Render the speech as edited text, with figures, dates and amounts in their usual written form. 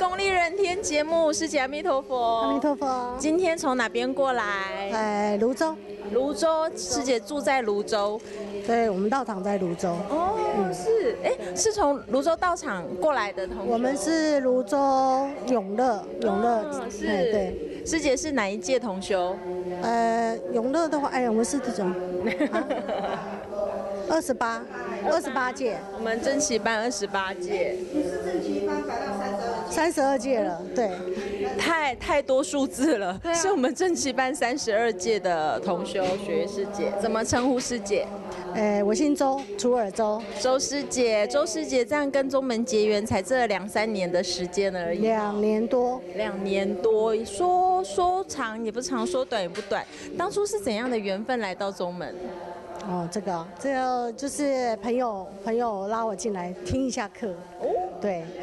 公利人天节目，师姐阿弥陀佛。 阿弥陀佛。 今天从哪边过来？ 泸州。 泸州，师姐住在泸州。 对，我们道场在泸州。 哦，是，是从泸州道场过来的同学。 我们是泸州永乐， 是。 对。 师姐是哪一届同修？ 永乐的话，我们是这种。28届， 我们正期班28届。 你是正期班排到32届了，对， 太多数字了，是我们正期班32届的同修学师姐，怎么称呼师姐？ 我姓周，楚尔周。 周师姐这样跟宗门结缘才这2-3年的时间而已。 2年多。 说长也不长，说短也不短。当初是怎样的缘分来到宗门？ 这个就是朋友拉我进来听一下课。对，